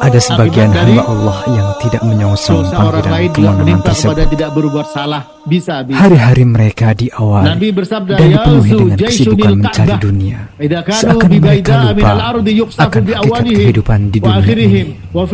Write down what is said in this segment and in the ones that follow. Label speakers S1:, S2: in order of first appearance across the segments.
S1: Ada sebagian hamba Allah yang tidak menyongsong panggilan kemenangan tersebut. Hari-hari mereka diawali dan dipenuhi dengan kesibukan mencari dunia, seakan mereka lupa akan hakikat kehidupan di dunia ini.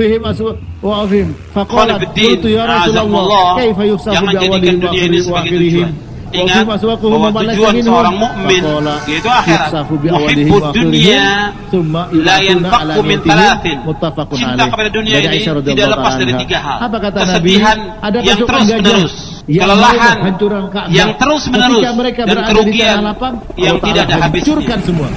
S2: Jangan jadikan dunia ini sebagai tujuan. Ingat bahwa tujuan seorang mukmin yaitu akhirat. Muhibbud dunya la yanfaqu min thalathin. Cinta kepada dunia ini tidak lepas dari 3 hal. Kesedihan yang terus-menerus, kelelahan yang terus-menerus, dan kerugian yang tidak ada habisnya.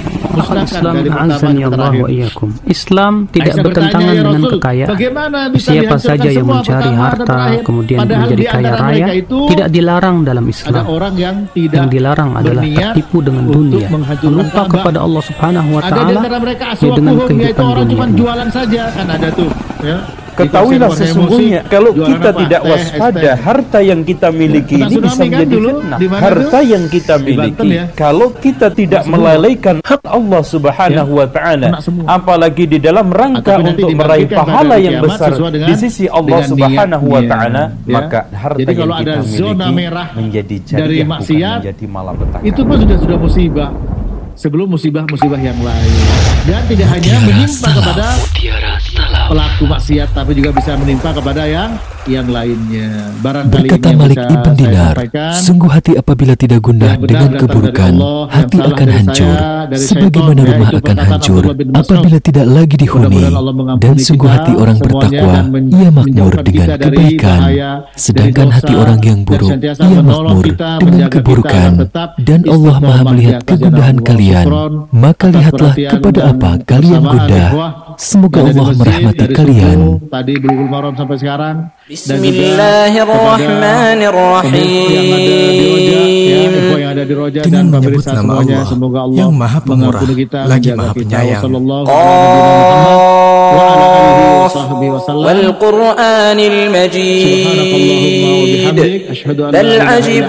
S3: Islam tidak bertentangan dengan kekayaan. Siapa saja yang mencari harta kemudian menjadi kaya raya tidak dilarang dalam Islam. Yang dilarang adalah tertipu dengan dunia, lupa kepada Allah Subhanahu wa taala dengan kehidupan dunia.
S4: Ketahuilah sesungguhnya kalau kita tidak waspada, harta yang kita miliki ini bisa menjadi fitnah. Harta yang kita miliki, kalau kita tidak melalaikan hak Allah Subhanahu wa taala, apalagi di dalam rangka untuk meraih pahala yang besar di sisi Allah Subhanahu wa taala, maka harta yang kita miliki menjadi jariah, bukan menjadi malapetaka.
S5: Itu pun sudah musibah sebelum musibah-musibah yang lain. Dan tidak hanya menimpa kepada pelaku maksiat, tapi juga bisa menimpa kepada yang lainnya.
S6: Berkata Malik ibn Dinar, sungguh hati apabila tidak gundah dengan keburukan, hati akan hancur, sebagaimana rumah akan hancur apabila tidak lagi dihuni. Dan sungguh hati orang bertakwa, ia makmur dengan kebaikan, sedangkan hati orang yang buruk, ia makmur dengan keburukan. Dan Allah Maha melihat kegundahan kalian, maka lihatlah kepada apa kalian gundah. Semoga Allah merahmati kalian.
S5: Tadi Bulughul Maram sampai sekarang.
S1: Bismillahirrahmanirrahim. Dengan menyebut nama Allah yang Maha Pemurah lagi Maha Penyayang.
S7: Wal Qur'anil Majid. Bal ajibu